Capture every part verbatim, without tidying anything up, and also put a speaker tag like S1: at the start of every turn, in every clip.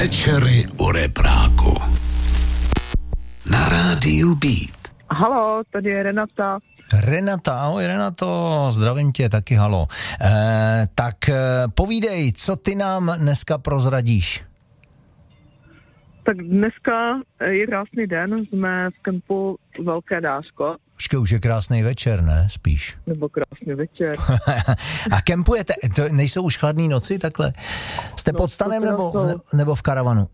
S1: Večery u repráku. Na rádiu Beat.
S2: Halo, tady je Renata.
S3: Renata, ahoj Renato, zdravím tě, taky halo. E, tak e, povídej, co ty nám dneska prozradíš?
S2: Tak dneska je krásný den, jsme v kempu Velké Dářko.
S3: Počkej, už je krásný večer, ne? Spíš.
S2: Nebo krásný večer.
S3: A kempujete, to nejsou už chladné noci takhle? Jste no, pod stanem nebo, jsou... nebo v karavanu?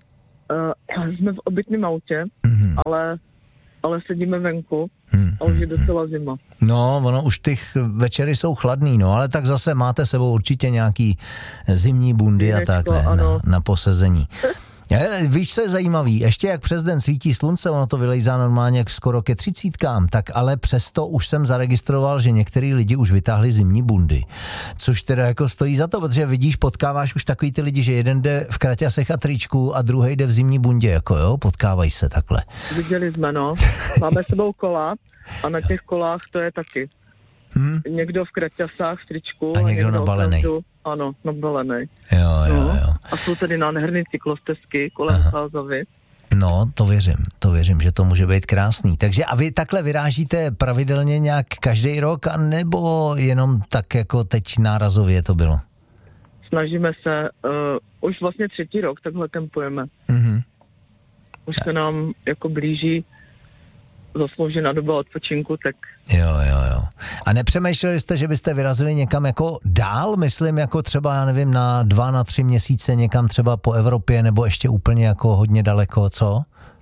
S2: Uh, jsme v obytném autě, mm-hmm. ale, ale sedíme venku mm-hmm. a už je docela zima.
S3: No, ono už ty večery jsou chladný, no, ale tak zase máte sebou určitě nějaký zimní bundy Jirečko, a tak, ne, na, na posezení. Víš, co je zajímavý? Ještě jak přes den svítí slunce, ono to vylejzá normálně skoro ke třicítkám, tak ale přesto už jsem zaregistroval, že některý lidi už vytáhli zimní bundy. Což teda jako stojí za to, protože vidíš, potkáváš už takový ty lidi, že jeden jde v kraťasech a tričku a druhý jde v zimní bundě, jako jo, potkávají se takhle.
S2: Viděli jsme, no. Máme s sebou kola a na těch kolách to je taky. Hmm? Někdo v kraťasách, v tričku
S3: a někdo, a někdo nabalený.
S2: Ano, nabalený.
S3: Jo, jo,
S2: no.
S3: jo.
S2: A jsou tady nádherný cyklostezky kolem Sázavy.
S3: No, to věřím, to věřím, že to může být krásný. Takže a vy takhle vyrážíte pravidelně nějak každý rok, nebo jenom tak jako teď nárazově to bylo?
S2: Snažíme se, uh, už vlastně třetí rok takhle kempujeme.
S3: Mhm.
S2: Už se nám jako blíží zasloužená doba odpočinku, tak...
S3: Jo, jo, jo. A nepřemýšleli jste, že byste vyrazili někam jako dál, myslím, jako třeba, já nevím, na dva, na tři měsíce někam třeba po Evropě, nebo ještě úplně jako hodně daleko, co?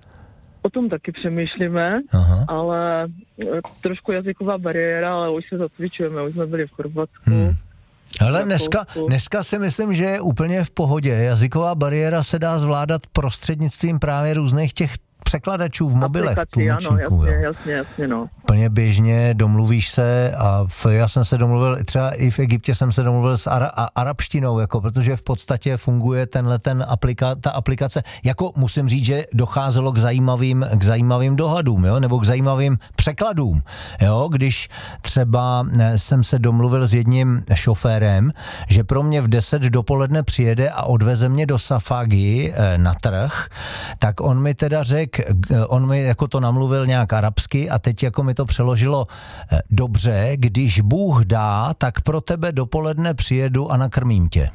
S2: O tom taky přemýšlíme,
S3: aha.
S2: ale trošku jazyková bariéra, ale už se zacvičujeme, už jsme byli v Chorvatsku.
S3: Hmm. Ale dneska, dneska si myslím, že je úplně v pohodě. Jazyková bariéra se dá zvládat prostřednictvím právě různých těch překladačů v mobilech, tlumočníků.
S2: Ano, jasně, jasně, jasně, no.
S3: Plně běžně domluvíš se a v, já jsem se domluvil, třeba i v Egyptě jsem se domluvil s ara, a, arabštinou, jako, protože v podstatě funguje tenhle ten aplika, ta aplikace, jako musím říct, že docházelo k zajímavým, k zajímavým dohadům, jo, nebo k zajímavým překladům, jo, když třeba jsem se domluvil s jedním šoférem, že pro mě v deset dopoledne přijede a odveze mě do Safagi na trh, tak on mi teda řekl, on mi jako to namluvil nějak arabsky a teď jako mi to přeložilo dobře, když Bůh dá, tak pro tebe dopoledne přijedu a nakrmím tě.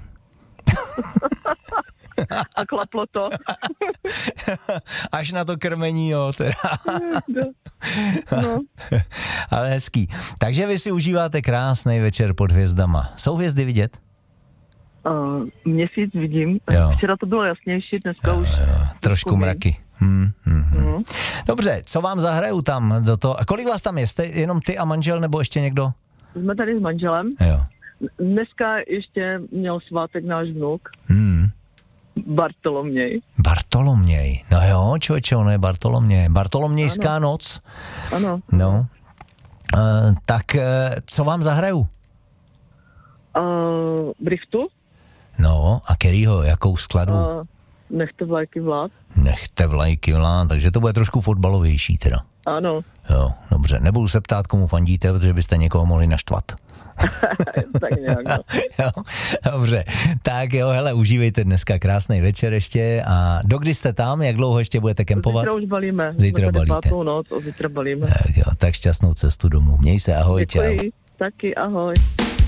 S2: A klaplo to.
S3: Až na to krmení, jo, teda.
S2: No.
S3: Ale hezký. Takže vy si užíváte krásný večer pod hvězdama. Jsou hvězdy vidět?
S2: Uh, měsíc vidím.
S3: Jo.
S2: Včera to bylo jasnější, dneska jo, už...
S3: Jo. Trošku mraky. Hmm, hmm, hmm.
S2: Uh-huh.
S3: Dobře, co vám zahraju tam do toho? A kolik vás tam je? Jste jenom ty a manžel, nebo ještě někdo?
S2: Jsme tady s manželem.
S3: Jo.
S2: Dneska ještě měl svátek náš vnuk.
S3: Hmm.
S2: Bartoloměj.
S3: Bartoloměj. No jo, člověče, ono je Bartoloměj. Bartolomějská ano. noc.
S2: Ano.
S3: No. Uh, tak uh, co vám zahraju?
S2: Uh, Brichtu.
S3: No, a kterýho? Jakou skladbu?
S2: Uh, nechte vlajky vlád.
S3: Nechte vlajky vlád, takže to bude trošku fotbalovější teda.
S2: Ano.
S3: Jo, dobře. Nebudu se ptát, komu fandíte, protože byste někoho mohli naštvat.
S2: Tak nějak, no.
S3: Jo, dobře. Tak jo, hele, užívejte dneska krásný večer ještě a dokdy jste tam, jak dlouho ještě budete kempovat?
S2: Zítra už balíme.
S3: Zítra balíte.
S2: Pátou noc a zítra balíme.
S3: Tak jo, tak šťastnou cestu domů. Měj se, ahoj,
S2: děkuji.
S3: čau.
S2: Taky, ahoj.